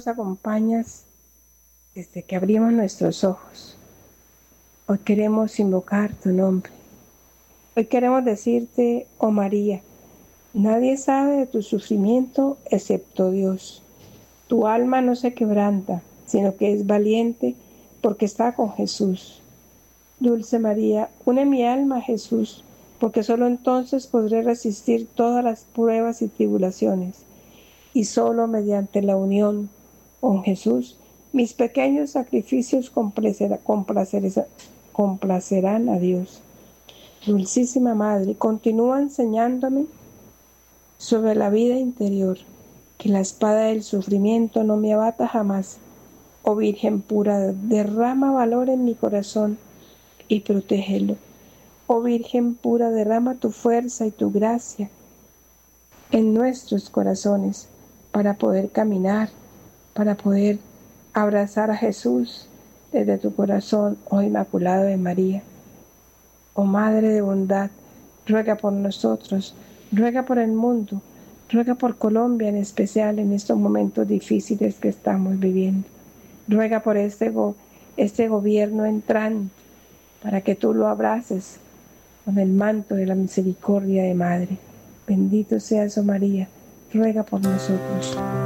nos acompañas desde que abrimos nuestros ojos. Hoy queremos invocar tu nombre. Hoy queremos decirte, oh María, nadie sabe de tu sufrimiento excepto Dios. Tu alma no se quebranta, sino que es valiente porque está con Jesús. Dulce María, une mi alma a Jesús, porque solo entonces podré resistir todas las pruebas y tribulaciones. Y solo mediante la unión con Jesús, mis pequeños sacrificios complacerán a Dios. Dulcísima Madre, continúa enseñándome sobre la vida interior, que la espada del sufrimiento no me abata jamás. Oh Virgen pura, derrama valor en mi corazón y protégelo. Oh Virgen pura, derrama tu fuerza y tu gracia en nuestros corazones para poder caminar, para poder abrazar a Jesús desde tu corazón, oh Inmaculado de María. Oh Madre de bondad, ruega por nosotros, ruega por el mundo, ruega por Colombia en especial en estos momentos difíciles que estamos viviendo. Ruega por este gobierno entrante, para que tú lo abraces con el manto de la misericordia de Madre. Bendito seas, oh María, ruega por nosotros.